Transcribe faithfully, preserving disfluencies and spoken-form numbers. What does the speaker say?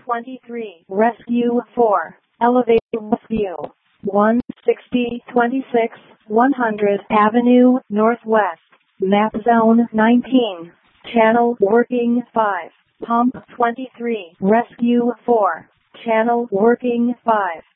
twenty-three. Rescue four. Elevator Rescue. one sixty twenty-six one hundred Avenue Northwest. Map Zone nineteen. Channel working five. Pump twenty-three. Rescue four. Channel working five.